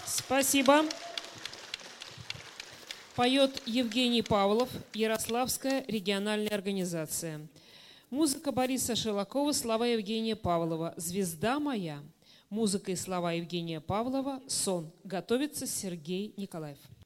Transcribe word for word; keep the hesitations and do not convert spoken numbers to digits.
Спасибо. Поет Евгений Павлов, Ярославская региональная организация. Музыка Бориса Шелакова, слова Евгения Павлова «Звезда моя». Музыка и слова Евгения Павлова «Сон». Готовится Сергей Николаев.